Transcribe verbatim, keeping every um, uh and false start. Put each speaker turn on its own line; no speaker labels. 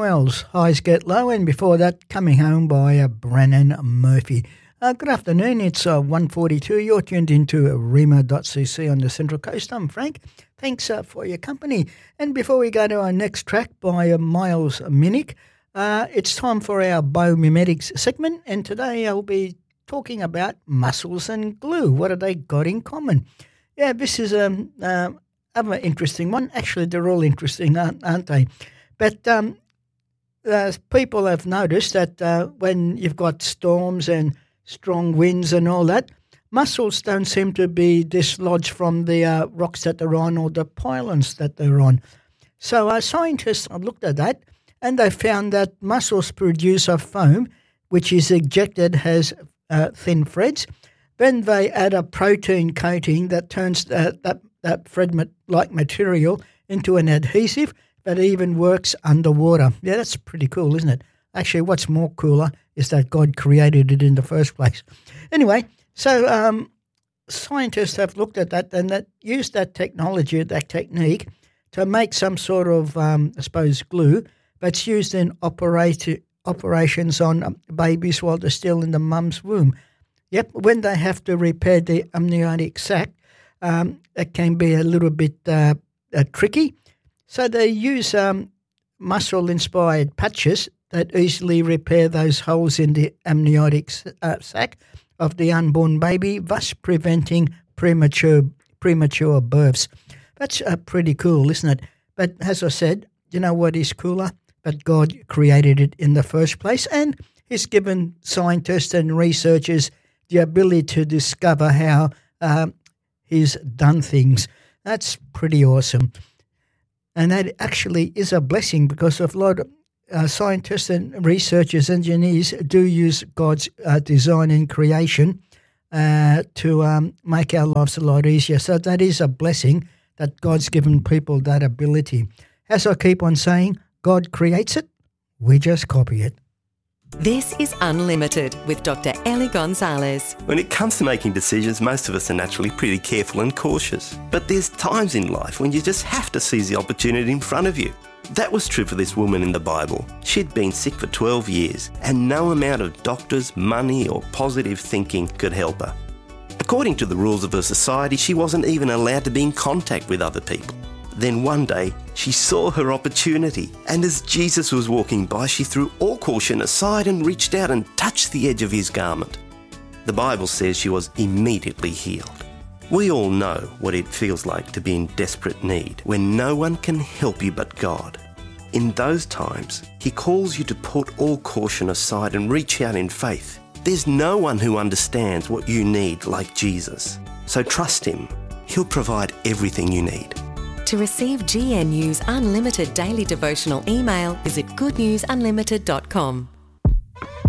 Wells, Highs Get Low, and before that, Coming Home by uh, Brennan Murphy. Uh, good afternoon, it's uh, one forty-two. You're tuned into rima dot c c on the Central Coast. I'm Frank. Thanks uh, for your company. And before we go to our next track by uh, Miles Minnick, uh, it's time for our biomimetics segment, and today I'll be talking about muscles and glue. What have they got in common? Yeah, this is um, uh, another interesting one. Actually, they're all interesting, aren't, aren't they? But um, uh, people have noticed that uh, when you've got storms and strong winds and all that, muscles don't seem to be dislodged from the uh, rocks that they're on or the pylons that they're on. So uh, scientists have looked at that, and they found that muscles produce a foam which is ejected as uh, thin threads. Then they add a protein coating that turns that, that, that thread-like material into an adhesive that even works underwater. Yeah, that's pretty cool, isn't it? Actually, what's more cooler is that God created it in the first place. Anyway, so um, scientists have looked at that and that used that technology, that technique, to make some sort of, um, I suppose, glue that's used in operati- operations on um, babies while they're still in the mum's womb. Yep, when they have to repair the amniotic sac, um, it can be a little bit uh, uh, tricky. So they use um, muscle-inspired patches that easily repair those holes in the amniotic uh, sac of the unborn baby, thus preventing premature premature births. That's uh, pretty cool, isn't it? But as I said, you know what is cooler? But God created it in the first place, and He's given scientists and researchers the ability to discover how um, He's done things. That's pretty awesome. And that actually is a blessing because a lot of uh, scientists and researchers, engineers do use God's uh, design and creation uh, to um, make our lives a lot easier. So that is a blessing that God's given people that ability. As I keep on saying, God creates it, we just copy it.
This is Unlimited with Doctor Ellie Gonzalez.
When it comes to making decisions, most of us are naturally pretty careful and cautious. But there's times in life when you just have to seize the opportunity in front of you. That was true for this woman in the Bible. She'd been sick for twelve years, and no amount of doctors, money or positive thinking could help her. According to the rules of her society, she wasn't even allowed to be in contact with other people. Then one day, she saw her opportunity, and as Jesus was walking by, she threw all caution aside and reached out and touched the edge of his garment. The Bible says she was immediately healed. We all know what it feels like to be in desperate need, when no one can help you but God. In those times, He calls you to put all caution aside and reach out in faith. There's no one who understands what you need like Jesus. So trust Him. He'll provide everything you need.
To receive G N U's unlimited daily devotional email, visit good news unlimited dot com.